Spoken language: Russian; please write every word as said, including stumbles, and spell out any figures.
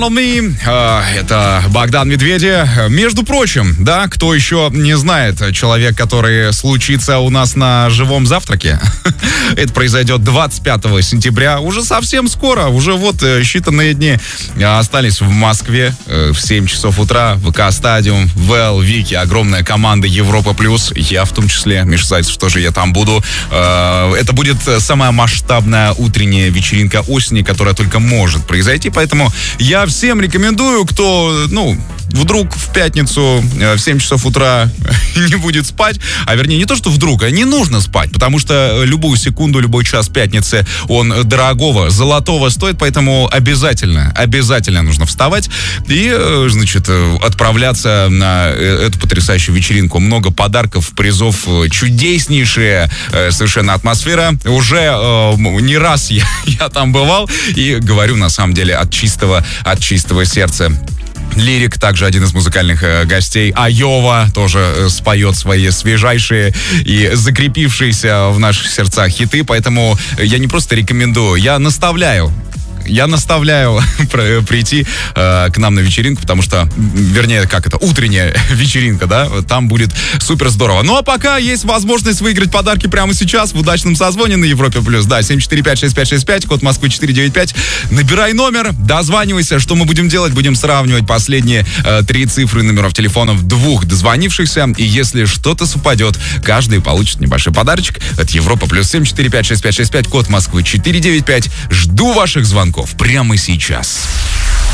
Это Богдан Медведи. Между прочим, да, кто еще не знает, человек, который случится у нас на живом завтраке, это произойдет двадцать пятого сентября, уже совсем скоро, уже вот считанные дни остались в Москве в семь часов утра, ВК-стадиум, ВЭЛ, Вики, огромная команда Европа Плюс, я в том числе, Миша Зайцев, тоже я там буду. Это будет самая масштабная утренняя вечеринка осени, которая только может произойти, поэтому я всем рекомендую, кто, ну, вдруг в пятницу в семь часов утра не будет спать, а вернее не то, что вдруг, а не нужно спать, потому что любую секунду, любой час пятницы, он дорогого, золотого стоит, поэтому обязательно, обязательно нужно вставать и, значит, отправляться на эту потрясающую вечеринку. Много подарков, призов, чудеснейшая совершенно атмосфера. Уже не раз я, я там бывал и говорю, на самом деле, от чистого, от чистого сердца. Лирик, также один из музыкальных э, гостей. Айова тоже э, споет свои свежайшие и закрепившиеся в наших сердцах хиты. Поэтому я не просто рекомендую, я наставляю. Я наставляю прийти э, к нам на вечеринку, потому что, вернее, как это, утренняя вечеринка, да, там будет супер здорово. Ну, а пока есть возможность выиграть подарки прямо сейчас в удачном созвоне на Европе Плюс. Да, семь четыре пять шесть пять шесть пять, код Москвы четыре девять пять. Набирай номер, дозванивайся. Что мы будем делать? Будем сравнивать последние э, три цифры номеров телефонов двух дозвонившихся. И если что-то совпадет, каждый получит небольшой подарочек от Европа Плюс. семь четыре пять шесть пять шесть пять, код Москвы четыре девять пять. Жду ваших звонков прямо сейчас.